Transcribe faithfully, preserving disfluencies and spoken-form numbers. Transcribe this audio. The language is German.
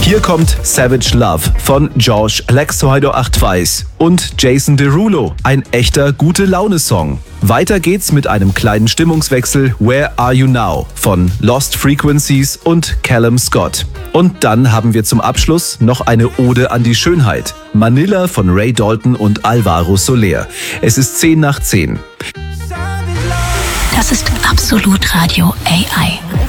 Hier kommt Savage Love von George Alexoido Achtvais und Jason Derulo, ein echter Gute-Laune-Song. Weiter geht's mit einem kleinen Stimmungswechsel, Where Are You Now von Lost Frequencies und Callum Scott. Und dann haben wir zum Abschluss noch eine Ode an die Schönheit, Manila von Ray Dalton und Alvaro Soler. Es ist zehn nach zehn. Das ist Absolut Radio A I.